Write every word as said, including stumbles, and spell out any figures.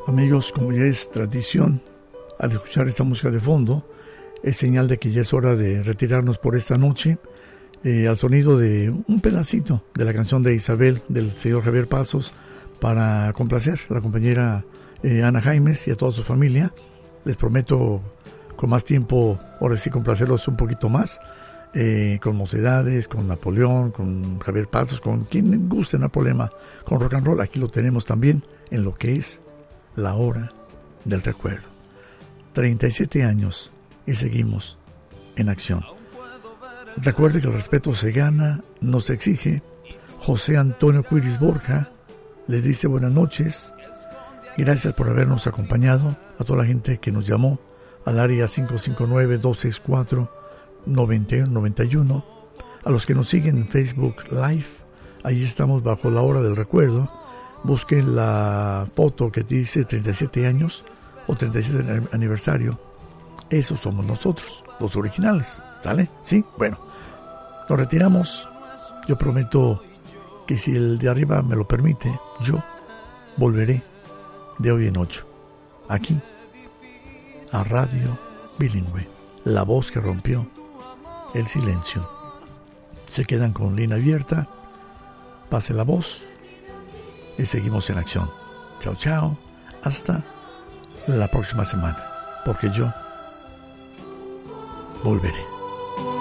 Amigos, como ya es tradición, al escuchar esta música de fondo, es señal de que ya es hora de retirarnos por esta noche, eh, al sonido de un pedacito de la canción de Isabel del señor Javier Pasos, para complacer a la compañera eh, Ana Jaimes y a toda su familia. Les prometo con más tiempo, ahora sí complacerlos un poquito más, eh, con Mocedades, con Napoleón, con Javier Pasos, con quien guste, no hay problema, con rock and roll. Aquí lo tenemos también en lo que es la hora del recuerdo. treinta y siete años y seguimos en acción. Recuerde que el respeto se gana, no se exige. José Antonio Cuiris Borja les dice buenas noches. Gracias por habernos acompañado. A toda la gente que nos llamó al área cinco cinco nueve, dos seis cuatro, nueve uno nueve uno. A los que nos siguen en Facebook Live, ahí estamos bajo la hora del recuerdo. Busquen la foto que dice treinta y siete años o treinta y siete aniversario. Esos somos nosotros, los originales. ¿Sale? ¿Sí? Bueno, nos retiramos. Yo prometo que si el de arriba me lo permite, yo volveré de hoy en ocho, aquí, a Radio Bilingüe, la voz que rompió el silencio. Se quedan con línea abierta, pase la voz y seguimos en acción. Chao, chao, hasta la próxima semana, porque yo volveré.